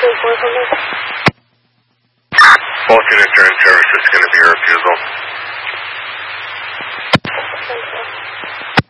Both units are in service. It's going to be a refusal.